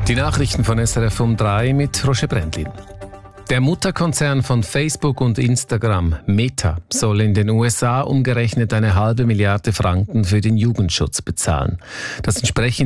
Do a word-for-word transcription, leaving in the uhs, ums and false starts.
Die Nachrichten von S R F um drei mit Roger Brendlin. Der Mutterkonzern von Facebook und Instagram, Meta, soll in den U S A umgerechnet eine halbe Milliarde Franken für den Jugendschutz bezahlen. Das entspricht